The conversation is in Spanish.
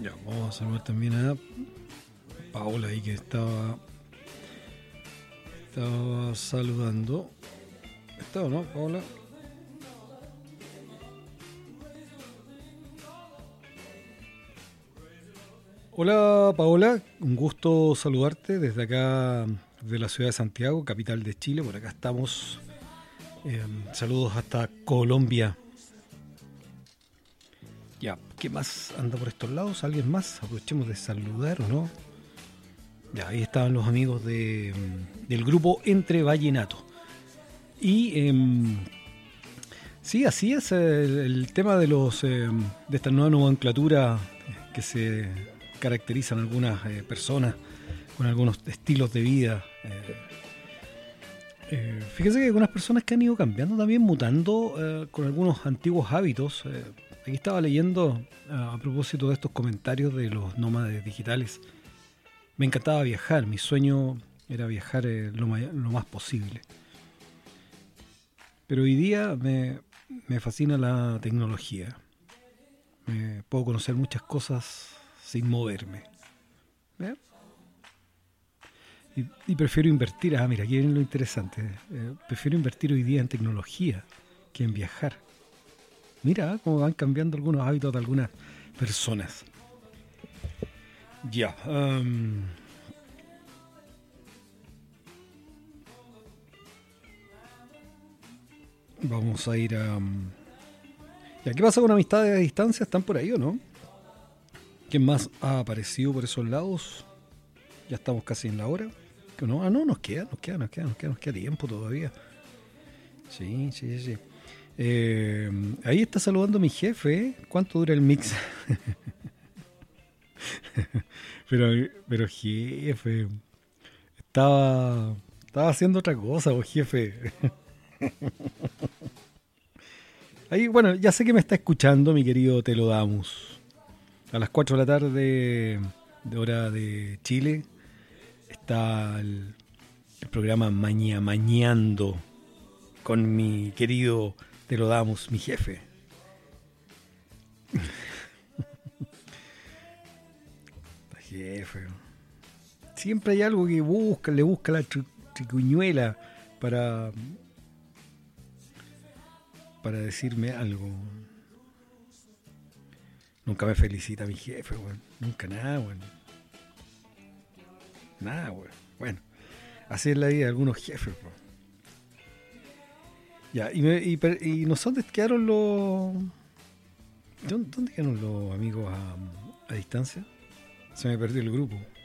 Ya, vamos a saludar también a Paola ahí que estaba saludando. ¿Está o no, Paola? Hola Paola, un gusto saludarte desde acá, de la ciudad de Santiago, capital de Chile. Por acá estamos. Saludos hasta Colombia. Ya, ¿qué más anda por estos lados? ¿Alguien más? Aprovechemos de saludar o no. Ya, ahí estaban los amigos del grupo Entre Vallenato. Y sí, así es el tema de de esta nueva nomenclatura que se caracterizan algunas personas con algunos estilos de vida. Fíjese que hay algunas personas que han ido cambiando también, mutando con algunos antiguos hábitos. Aquí estaba leyendo a propósito de estos comentarios de los nómades digitales. Me encantaba viajar, mi sueño era viajar lo más posible. Pero hoy día me fascina la tecnología. Puedo conocer muchas cosas sin moverme. ¿Ve? Y prefiero invertir, mira, aquí viene lo interesante. Prefiero invertir hoy día en tecnología que en viajar. Mira cómo van cambiando algunos hábitos de algunas personas. Ya. Vamos a ir a... Ya, ¿qué pasa con amistades a distancia? ¿Están por ahí o no? ¿Quién más ha aparecido por esos lados? Ya estamos casi en la hora. No, no, nos queda tiempo todavía. Sí. Ahí está saludando mi jefe, ¿eh? ¿Cuánto dura el mix? pero jefe, estaba haciendo otra cosa, jefe. Ahí, bueno, ya sé que me está escuchando mi querido Telodamus. A las 4 de la tarde de hora de Chile está el programa Mañando con mi querido Telodamus, mi jefe. Jefe. Siempre hay algo que le busca la tricuñuela para decirme algo. Nunca me felicita mi jefe, weón. Nunca nada, weón. Nada, weón. Bueno, así es la vida de algunos jefes, weón. Ya, y no sé dónde quedaron los... ¿Dónde quedaron los amigos a distancia? Se me perdió el grupo.